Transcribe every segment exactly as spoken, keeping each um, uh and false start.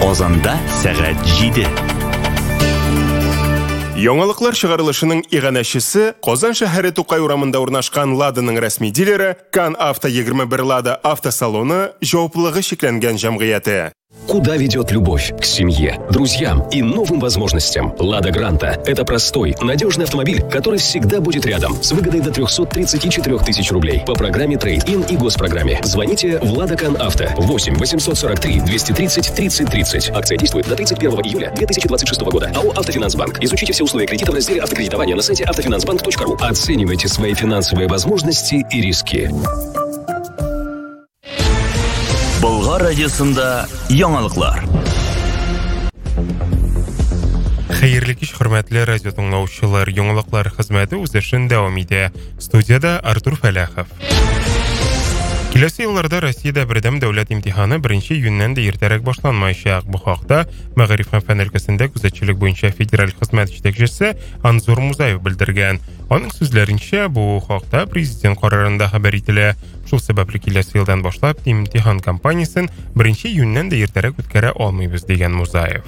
Озанда сәгать җиде. Яңалыклар чыгарылышының иганәчесе Казан шәһәре Тукай урамында урнашкан Ладаның рәсми дилере Кан Авто егерме бер Лада автосалоны җаваплылыгы шикләнгән җәмгыяте. Куда ведет любовь? К семье, друзьям и новым возможностям. Лада Гранта – это простой, надежный автомобиль, который всегда будет рядом, с выгодой до трехсот тридцати четырёх тысяч рублей по программе Трейд-ин и госпрограмме. Звоните в Лада Кан Авто восемь восемьсот сорок три двести тридцать тридцать тридцать. Акция действует до тридцать первого июля две тысячи двадцать шестого года. АО «Автофинансбанк». Изучите все условия кредита в разделе автокредитования на сайте автофинансбанк точка ру. Оценивайте свои финансовые возможности и риски. Болгар радиосында яңалыклар. Хәерле кич, хөрмәтле радио тыңлаучылар, яңалыклар хезмәте үз эшен дәвам итә. Студияда Артур Фәләхов. Киләсе елларда Россиядә бердәм дәүләт имтиханы беренче июньнән дә иртәрәк башланмаячак. Бу хакта Мәгариф һәм фән өлкәсендә күзәтчелек буенча федераль хезмәт җитәкчесе Анзур Музаев белдергән. Аның сүзләренчә, бу хакта президент карарында хәбәр ителә. Шул сәбәпле киләсе елдан башлап имтихан кампаниясын беренче июньнән дә иртәрәк үткәрә алмыйбыз, дигән Музаев.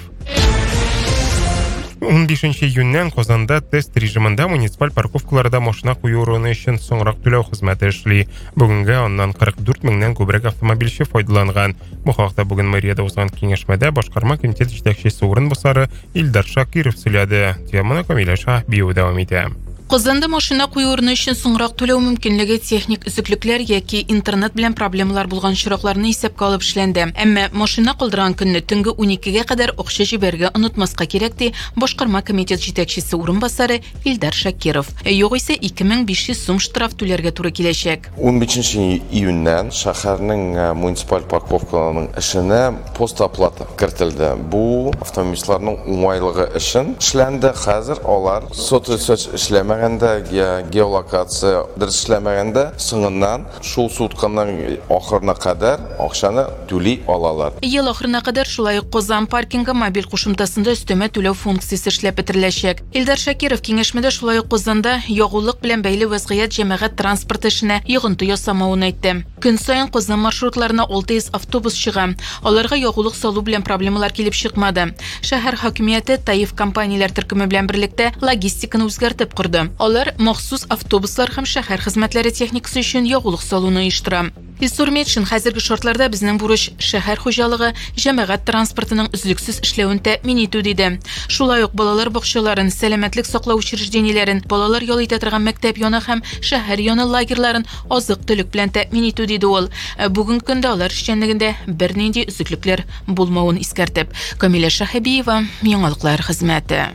ун бишенче июньнән Казанда тест режимында муниципаль парковкаларда машина кую урыны өчен соңрак түләү хезмәте эшли. Бүгенгә аннан кырык дүрт меңнән күбрәк автомобильче файдаланган. Бу хакта бүген мэрияда узган киңәшмәдә башкарма комитет җитәкчесе урынбасары Илдар Шакиров сөйләде. Теманы Камилә Шаһбиева дәвам итә. Казанда машина кую урыны өчен соңрак түләү мөмкинлеге техник өзеклекләр яки интернет белән проблемалар булган чиракларны исәпкә алып эшләнде. Әмма машина калдырган көнне төнге уникегә кадәр акча җибәргә онытмаска кирәк ди башкарма комитет җитәкчесе урынбасары Илдар Шакиров. Югыйсә ике мең биш йөз сум штраф түләргә туры киләчәк. ун бишенче июньнән шәһәрнең муниципаль парковкаларының эшенә постоплата кертелде. Бу автомобильләрнең уңайлыгы өчен эшләнде. Хәзер алар соцсети эшләмә геолокация дөресләмәгәндә соңыннан шул сутканың ахырына кадәр акчаны түли алалар. Ел ахырына кадәр шулай ук Казан паркингы мобиль кушымтасында өстәмә түләү функциясе эшләп бетереләчәк. Илдар Шакиров киңәшмәдә шулай ук Казанда ягулык белән бәйле вазгыять җәмәгать транспорт эшенә йогынты ясамавын әйтте. Көн саен Казан маршрутларына алты йөз автобус чыга. Аларга ягулык салу белән проблемалар килеп чыкмады. Шәһәр хакимияте Таиф компанияләр төркеме белән берлектә логистиканы үзгәртеп курды. Алар махсус автобуслар һәм шәһәр хезмәтләре техникасы өчен ягулык салуны оештыра. Исурмечен хәзерге шартларда безнең бурыч шәһәр хуҗалыгы җәмәгать транспортының үзлексез эшләвен тәэмин итү диде. Шулай ук балалар бакчаларын, сәламәтлек саклау учреждениеләрен, балалар ял итә торган мәктәп яны һәм шәһәр яны лагерьларын азык-төлек белән тәэмин итү диде ул. Бүген көндә алар эшчәнлегендә бернинди үзлекләр булмавын искәртеп. Камилә Шаһбиева, яңалыклар хезмәте.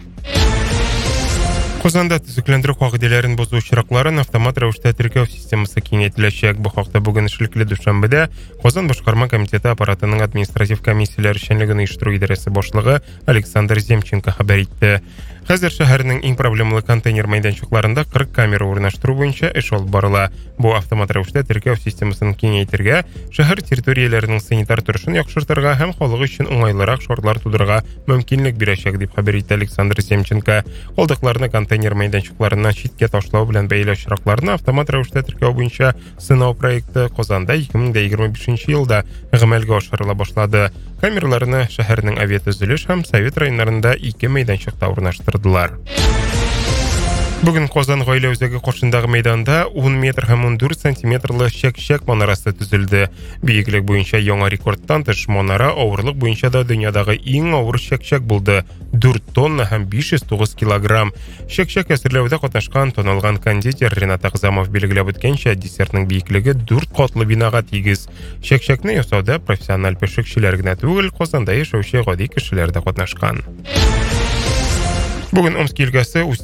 Казанда төзекләндерү кагыйдәләрен бозу очракларын автомат рәвештә теркәү системасы киңәйтеләчәк. Бу хакта бүген эшлекле дүшәмбедә Казан башкарма комитеты аппаратының административ комиссияләр эшчәнлеген оештыру идарәсе башлыгы Александр Земченко хәбәр итте. Хәзер шәһәрнең иң проблемалы контейнер мәйданчыкларында кырык камера урнаштыру буенча эш алып барыла. Бу автомат рәвештә теркәү системасын киңәйтергә, шәһәр территорияләренең санитар торышын яхшыртырга һәм халык өчен уңайлырак шартлар тудырырга мөмкинлек бирәчәк, дип хәбәр итте Александр Земченко. Калдыкларны контейнер мәйданчыкларыннан читкә ташлау белән бәйле очракларны автомат рәвештә теркәү буенча сынау проекты Казанда ике мең егерме бишенче елда гамәлгә ашырыла башлады. Камераларны шәһәрнең авиатөзелеш һәм Совет районнарында ике мәйданчыкта урнаштырдылар. Бүген Казан гаилә үзәге каршындагы мәйданда ун метр һәм ун дүрт сантиметрлы чәк-чәк манарасы төзелде. Биеклек буенча яңа рекордтан тыш манара авырлык буенча да дөньядагы иң авыр чәк-чәк булды. дүрт тонна һәм биш йөз тугыз килограмм. Чәк-чәк әзерләүдә катнашкан тоналган кондитер Ренат Агзамов билгеләп үткәнчә, десертның биеклеге дүрт катлы бинага тигез. Чәк-чәкне ясауда профессиональ пешекчеләр генә түгел, Казанда яшәүче гади кешеләр дә катнашкан. Бүген Омск өлкәсе